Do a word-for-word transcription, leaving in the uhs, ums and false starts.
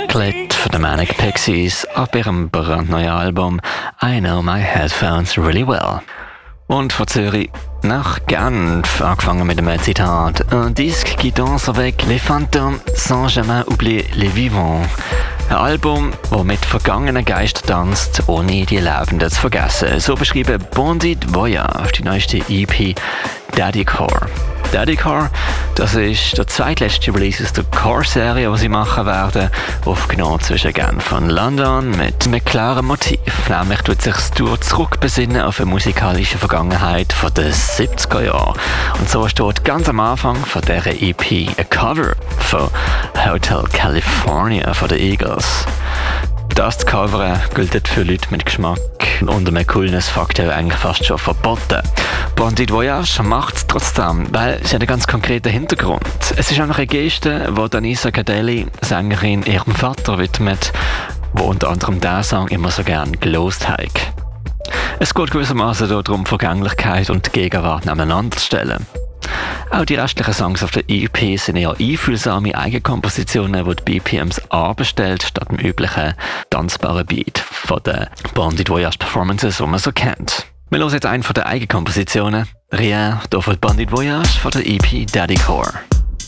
Chocolate von den Manic Pixies ab ihrem brandneuen Album I Know My Headphones Really Well. Und von Zürich nach Genf, angefangen mit einem Zitat: Un disque qui danse avec les fantômes sans jamais oublier les vivants. Ein Album, das mit vergangenen Geistern tanzt, ohne die Lebenden zu vergessen. So beschrieben Bandit Voyage, die neueste E P Daddy Core. Daddy Core, das ist der zweitletzte Release aus der Core-Serie, die sie machen werden, aufgenommen zwischen Genf und London mit einem klaren Motiv. Nämlich tut sich das Duo zurückbesinnen auf eine musikalische Vergangenheit von den siebziger Jahren. Und so steht ganz am Anfang von dieser E P ein Cover von Hotel California von den Eagles. Das zu covern gilt für Leute mit Geschmack und einem Coolness-Faktor eigentlich fast schon verboten. Bandit Voyage macht es trotzdem, weil sie hat einen ganz konkreten Hintergrund. Es ist einfach eine Geste, die Danisa Cadelli, Sängerin, ihrem Vater widmet, wo unter anderem diesen Song immer so gern gelost hat. Es geht gewissermaßen darum, Vergänglichkeit und Gegenwart nebeneinander zu stellen. Auch die restlichen Songs auf der E P sind eher einfühlsame Eigenkompositionen, die die B P Ms anbestellt, statt dem üblichen tanzbaren Beat von den Bandit Voyage Performances, die man so kennt. Wir hören jetzt einen von den Eigenkompositionen, Rien, hier von Bandit Voyage von der E P Daddy Core.